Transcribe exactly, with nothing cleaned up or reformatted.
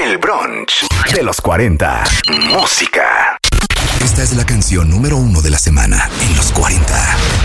El brunch de los cuarenta. Música. Esta es la canción número uno de la semana en los cuarenta.